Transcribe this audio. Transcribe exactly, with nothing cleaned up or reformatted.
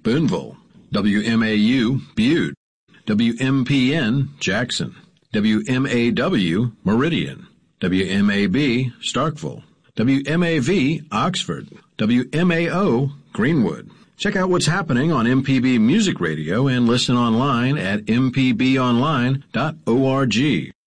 Boonville, W M A U, Butte, W M P N, Jackson, W M A W, Meridian, W M A B, Starkville, W M A V, Oxford, W M A O, Greenwood. Check out what's happening on M P B Music Radio and listen online at m p b online dot org.